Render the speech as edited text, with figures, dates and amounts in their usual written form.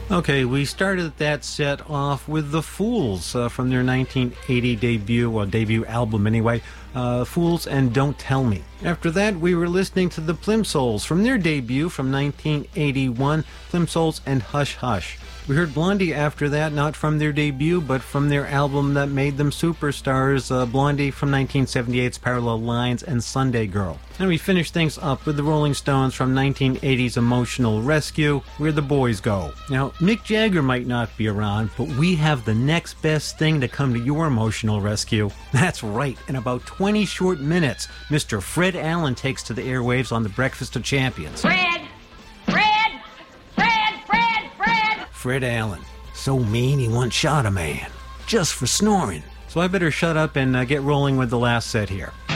Okay, we started that set off with The Fools from their 1980 debut album anyway, Fools and Don't Tell Me. After that, we were listening to the Plimsouls from their debut from 1981, Plimsouls and Hush Hush. We heard Blondie after that, not from their debut, but from their album that made them superstars, Blondie from 1978's Parallel Lines and Sunday Girl. And we finished things up with the Rolling Stones from 1980's Emotional Rescue, Where the Boys Go. Now, Mick Jagger might not be around, but we have the next best thing to come to your emotional rescue. That's right, in about 20 short minutes, Mr. Fred Allen takes to the airwaves on the Breakfast of Champions. Fred Allen. So mean he once shot a man. Just for snoring. So I better shut up and get rolling with the last set here.